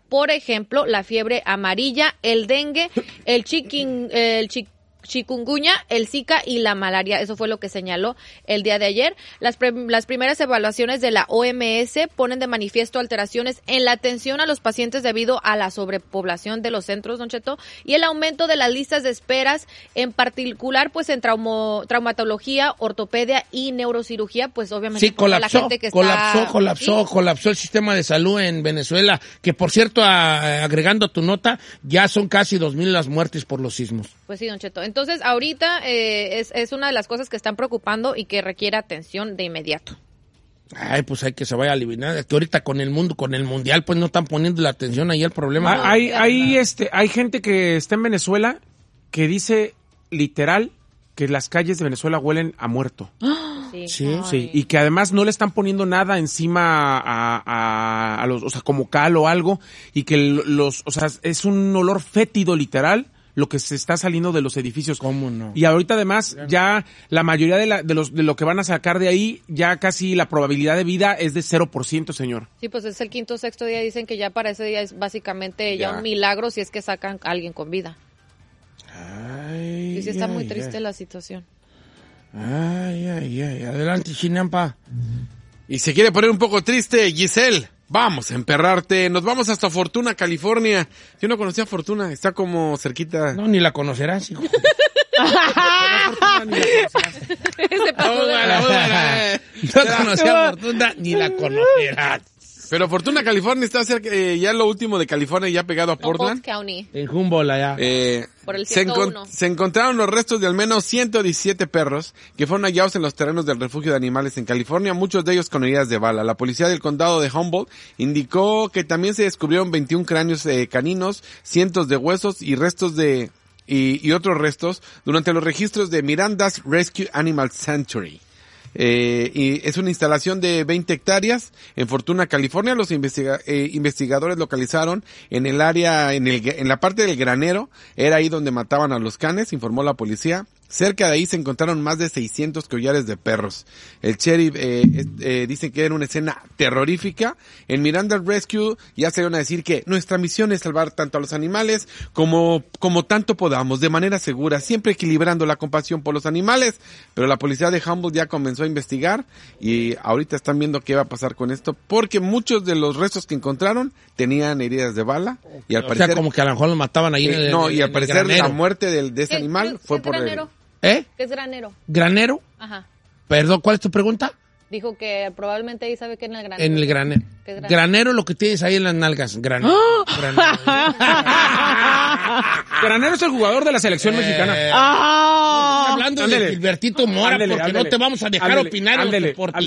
por ejemplo, la fiebre amarilla, el dengue, el chikungunya, el Zika y la malaria. Eso fue lo que señaló el día de ayer. Las primeras evaluaciones de la OMS ponen de manifiesto alteraciones en la atención a los pacientes debido a la sobrepoblación de los centros, Don Cheto, y el aumento de las listas de esperas, en particular pues en traumatología, ortopedia y neurocirugía, pues obviamente sí, colapsó el sistema de salud en Venezuela, que por cierto, agregando tu nota, ya son casi 2,000 las muertes por los sismos. Pues sí, Don Cheto. Entonces, ahorita es una de las cosas que están preocupando y que requiere atención de inmediato. Ay, pues hay que se vaya a eliminar. Es que ahorita con el mundial, pues no están poniendo la atención ahí al problema. Hay gente que está en Venezuela que dice literal que las calles de Venezuela huelen a muerto. Sí, y que además no le están poniendo nada encima a los, o sea, como cal o algo, y que o sea, es un olor fétido literal lo que se está saliendo de los edificios. ¿Cómo no? Y ahorita además ya la mayoría de lo que van a sacar de ahí, ya casi la probabilidad de vida es de 0%, señor. Sí, pues es el 5º o 6º día, dicen que ya para ese día es básicamente ya un milagro si es que sacan a alguien con vida. Ay, sí, está muy triste la situación. Ay, adelante, Chinampa. Y se quiere poner un poco triste, Giselle. Vamos a emperrarte. Nos vamos hasta Fortuna, California. Yo no conocía Fortuna. Está como cerquita. No, ni la conocerás, hijo. No conocía Fortuna, ni la conocerás. Pero Fortuna, California está cerca, ya lo último de California, ya pegado a Portland. County. En Humboldt, allá. Por el 101. Se encontraron los restos de al menos 117 perros que fueron hallados en los terrenos del refugio de animales en California, muchos de ellos con heridas de bala. La policía del condado de Humboldt indicó que también se descubrieron 21 cráneos caninos, cientos de huesos y restos y otros restos durante los registros de Miranda's Rescue Animal Sanctuary. Y es una instalación de 20 hectáreas en Fortuna, California. Los investigadores localizaron en el área, en la parte del granero, era ahí donde mataban a los canes, informó la policía. Cerca de ahí se encontraron más de 600 collares de perros. El sheriff dice que era una escena terrorífica. En Miranda Rescue ya se van a decir que nuestra misión es salvar tanto a los animales como tanto podamos, de manera segura, siempre equilibrando la compasión por los animales. Pero la policía de Humboldt ya comenzó a investigar y ahorita están viendo qué va a pasar con esto, porque muchos de los restos que encontraron tenían heridas de bala y al parecer, como que a lo mejor los mataban ahí y al parecer la muerte de ese animal fue por granero? ¿Qué es granero? ¿Granero? Ajá. Perdón, ¿cuál es tu pregunta? Dijo que probablemente ahí sabe que en el granero. En el granero. ¿Qué es granero? Granero lo que tienes ahí en las nalgas. Granero. Granero es el jugador de la selección mexicana. Hablando de Gilbertito Mora, porque no te vamos a dejar opinar en los deportes.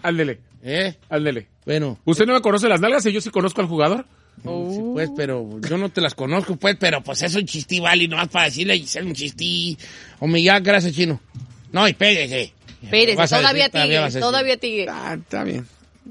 Ándele. Bueno. ¿Usted no me conoce las nalgas y yo sí conozco al jugador? Sí, pues, pero yo no te las conozco, pues, pero pues es un chistí, vale, nomás para decirle a Giselle un chistí. Hombre, ya, gracias, chino. No, y pégese. Espérese, todavía tigue. Está bien.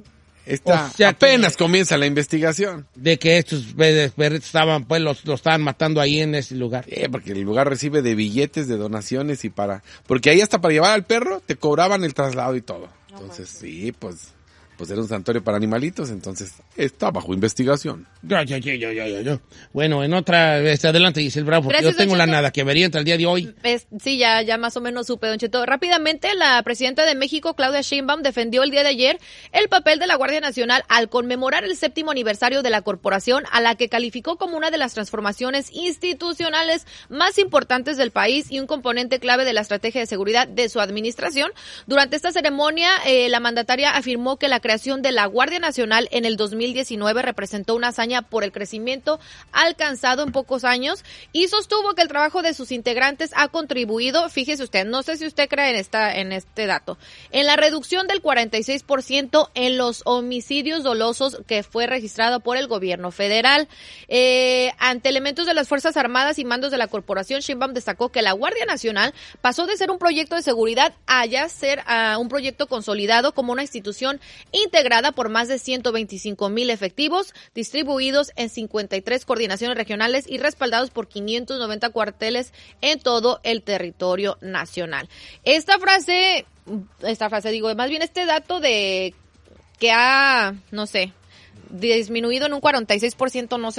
Apenas comienza la investigación. De que estos perritos estaban, pues, los estaban matando ahí en ese lugar. Porque el lugar recibe de billetes, de donaciones porque ahí hasta para llevar al perro te cobraban el traslado y todo. Entonces, sí, pues era un santuario para animalitos, entonces está bajo investigación. Ya. Bueno, en otra, adelante, Giselle Bravo, porque Gracias, yo tengo Don la Cheto. nada que vería entre el día de hoy. Sí, ya más o menos supe, Don Cheto. Rápidamente, la presidenta de México, Claudia Sheinbaum, defendió el día de ayer el papel de la Guardia Nacional al conmemorar el 7º aniversario de la corporación, a la que calificó como una de las transformaciones institucionales más importantes del país y un componente clave de la estrategia de seguridad de su administración. Durante esta ceremonia, la mandataria afirmó que la creación de la Guardia Nacional en el 2019 representó una hazaña por el crecimiento alcanzado en pocos años y sostuvo que el trabajo de sus integrantes ha contribuido, fíjese usted, no sé si usted cree en este dato, en la reducción del 46% en los homicidios dolosos que fue registrado por el gobierno federal. Ante elementos de las Fuerzas Armadas y mandos de la corporación, Sheinbaum destacó que la Guardia Nacional pasó de ser un proyecto de seguridad a ya ser un proyecto consolidado como una institución integrada por más de 125,000 efectivos distribuidos en 53 coordinaciones regionales y respaldados por 590 cuarteles en todo el territorio nacional. Esta frase, más bien este dato de que ha, disminuido en un 46%, no sé